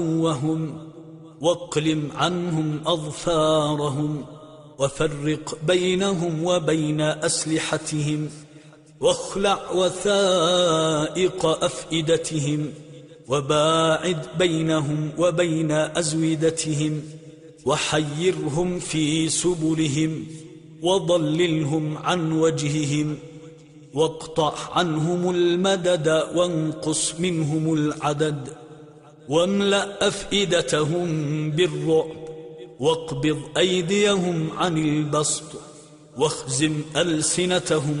عدوهم واقلم عنهم أظفارهم وفرق بينهم وبين أسلحتهم واخلع وثائق أفئدتهم وباعد بينهم وبين أزودتهم وحيرهم في سبلهم وضللهم عن وجههم واقطع عنهم المدد وانقص منهم العدد واملأ أفئدتهم بالرعب واقبض أيديهم عن البسط واخزم ألسنتهم